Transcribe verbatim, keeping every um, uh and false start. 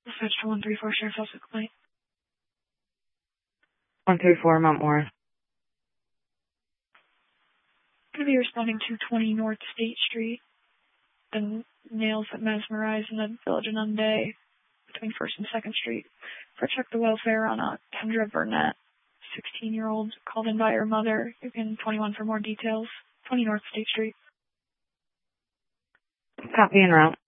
Search to one three four Sheriff House with complaint. one three four Mount Morris. Going to be responding to twenty North State Street. The nails that mesmerize in the Village of Nunde between first and second Street. For check the welfare on a Kendra Burnett, sixteen-year-old, called in by her mother. You can twenty-one for more details. twenty North State Street. Copy en route.